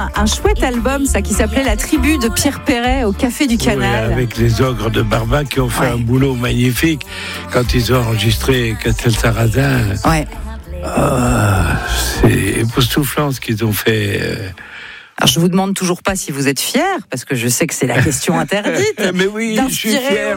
un chouette album, ça, qui s'appelait La Tribu de Pierre Perret au Café du Canal. Oui, avec les ogres de Barbac qui ont fait un boulot magnifique quand ils ont enregistré Castel-Sarrazin. Ouais. C'est époustouflant ce qu'ils ont fait. Alors je vous demande toujours pas si vous êtes fier, parce que je sais que c'est la question interdite. Mais oui, je suis fier.